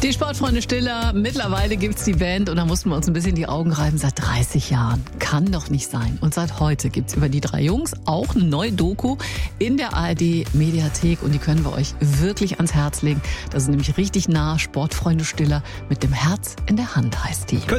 Die Sportfreunde Stiller, mittlerweile gibt's die Band und da mussten wir uns ein bisschen die Augen reiben. Seit 30 Jahren. Kann doch nicht sein. Und seit heute gibt's über die 3 Jungs auch eine neue Doku in der ARD-Mediathek und die können wir euch wirklich ans Herz legen. Das ist nämlich richtig nah. Sportfreunde Stiller mit dem Herz in der Hand heißt die.